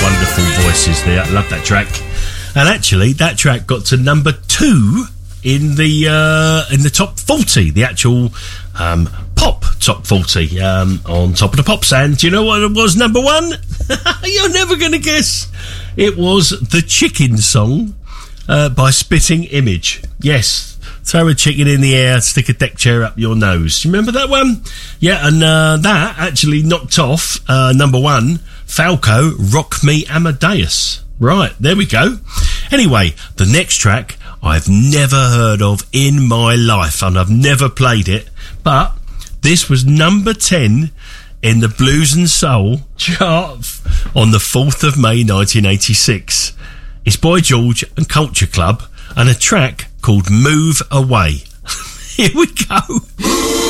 Wonderful voices there. I love that track. And actually, that track got to number 2 in the top 40, the actual pop top 40 on Top of the Pops. And do you know what it was number 1? You're never going to guess. It was The Chicken Song by Spitting Image. Yes, throw a chicken in the air, stick a deck chair up your nose. Do you remember that one? Yeah, and that actually knocked off number 1, Falco, Rock Me Amadeus. Right, there we go. Anyway, the next track I've never heard of in my life, and I've never played it, but this was number 10 in the Blues and Soul chart on the 4th of May 1986. It's Boy George and Culture Club, and a track called Move Away. Here we go.